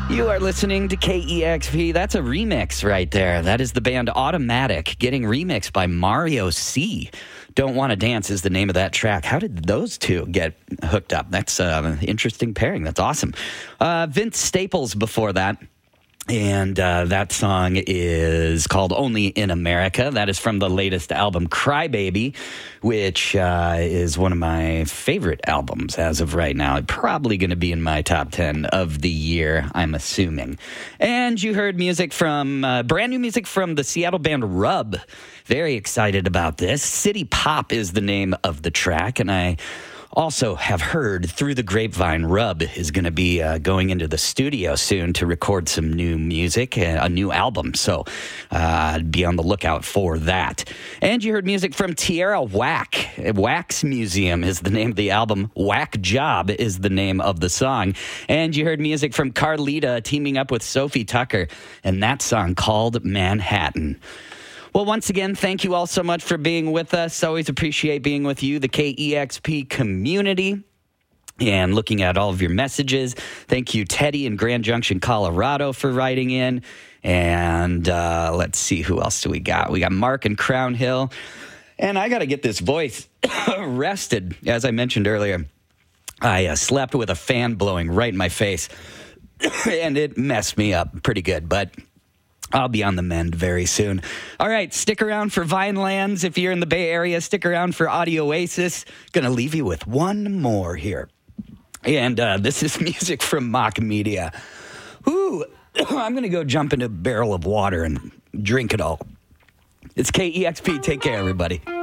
You are listening to KEXP. That's a remix right there. That is the band Automatic getting remixed by Mario C. Don't Wanna Dance is the name of that track. How did those two get hooked up? That's an interesting pairing. That's awesome. Vince Staples before that. And that song is called Only in America. That is from the latest album, Crybaby, which is one of my favorite albums as of right now. Probably going to be in my top 10 of the year, I'm assuming. And you heard music from, brand new music from the Seattle band Rub. Very excited about this. City Pop is the name of the track, and I also have heard through the grapevine Rub is going to be going into the studio soon to record some new music, a new album. So be on the lookout for that. And you heard music from Tierra Whack. Wax Museum is the name of the album. Whack Job is the name of the song. And you heard music from Carlita teaming up with Sophie Tucker, and that song called Manhattan. Well, once again, thank you all so much for being with us. Always appreciate being with you, the KEXP community, and looking at all of your messages. Thank you, Teddy in Grand Junction, Colorado, for writing in. And let's see, who else do we got? We got Mark in Crown Hill. And I got to get this voice rested. As I mentioned earlier, I slept with a fan blowing right in my face, and it messed me up pretty good, but I'll be on the mend very soon. All right, stick around for Vinelands. If you're in the Bay Area, stick around for Audio Oasis. Gonna leave you with one more here. And this is music from Mock Media. Ooh, I'm gonna go jump into a barrel of water and drink it all. It's KEXP. Take care, everybody.